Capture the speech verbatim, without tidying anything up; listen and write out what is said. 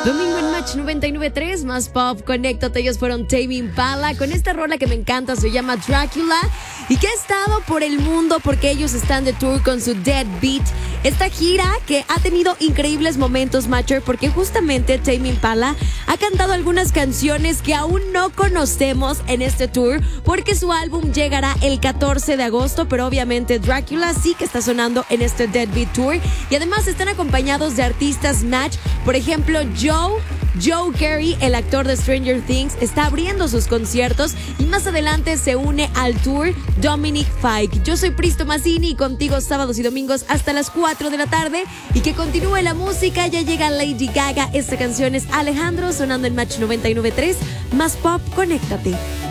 Domingo en Match noventa y nueve punto tres, más pop, conéctate. Ellos fueron Tame Impala con esta rola que me encanta, se llama Dracula, y que ha estado por el mundo porque ellos están de tour con su Dead Beat. Esta gira que ha tenido increíbles momentos, Matcher, porque justamente Tame Impala ha cantado algunas canciones que aún no conocemos en este tour, porque su álbum llegará el catorce de agosto, pero obviamente Dracula sí que está sonando en este Dead Beat Tour. Y además están acompañados de artistas Natch, por ejemplo, Joe, Joe Carey, el actor de Stranger Things, está abriendo sus conciertos, y más adelante se une al tour Dominic Fike. Yo soy Pristo Mazzini y contigo sábados y domingos hasta las cuatro de la tarde, y que continúe la música. Ya llega Lady Gaga, esta canción es Alejandro, sonando en Match noventa y nueve punto tres, más pop, conéctate.